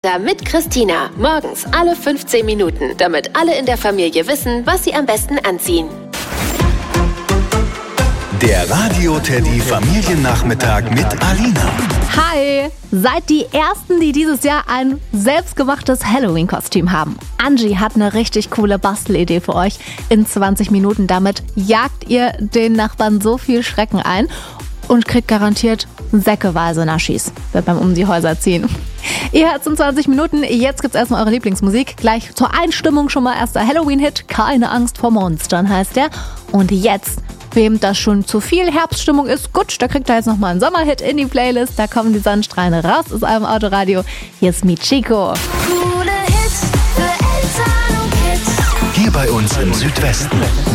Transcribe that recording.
Da mit Christina. Morgens alle 15 Minuten, damit alle in der Familie wissen, was sie am besten anziehen. Der Radio-Teddy Familiennachmittag mit Alina. Hi! Seid die Ersten, die dieses Jahr ein selbstgemachtes Halloween-Kostüm haben. Angie hat eine richtig coole Bastelidee für euch. In 20 Minuten damit jagt ihr den Nachbarn so viel Schrecken ein und kriegt garantiert säckeweise Naschis, wird beim um die Häuser ziehen. Ihr hört's in 20 Minuten. Jetzt gibt's erstmal eure Lieblingsmusik. Gleich zur Einstimmung schon mal erster Halloween-Hit. Keine Angst vor Monstern heißt der. Und jetzt, wem das schon zu viel Herbststimmung ist, gut, da kriegt er jetzt nochmal einen Sommerhit in die Playlist. Da kommen die Sonnenstrahlen raus aus eurem Autoradio. Hier ist Michiko. Coole Hits für Eltern und Kids. Hier bei uns im Südwesten.